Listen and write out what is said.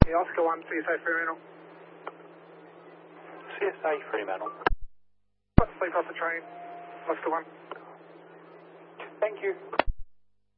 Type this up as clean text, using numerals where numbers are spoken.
Yeah, Oscar 1, CSA Fremantle. CSA Fremantle. Sleep off the train, Oscar 1. Thank you.